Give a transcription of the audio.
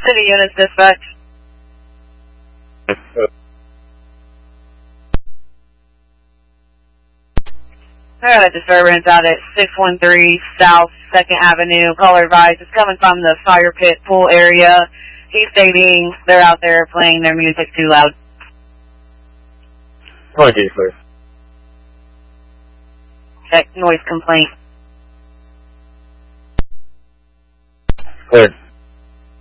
City units dispatch. I got a disturbance out at 613 South 2nd Avenue. Caller advised it's coming from the fire pit pool area. He's stating they're out there playing their music too loud. Apologies, sir. Check noise complaint. Cleared.